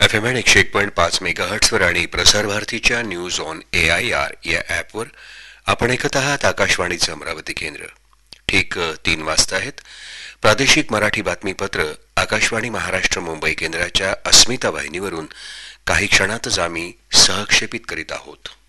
FM 101.5 मेगाहर्ट्झवर आणि प्रसार भारतीच्या न्यूज ऑन AIR या ॲपवर आपण ऐकत आहात आकाशवाणीचं अमरावती केंद्र. ठीक 3 वाजता आहेत. प्रादेशिक मराठी बातमीपत्र आकाशवाणी महाराष्ट्र मुंबई केंद्राच्या अस्मिता वाहिनीवरून काही क्षणातच आम्ही सहक्षेपित करीत आहोत.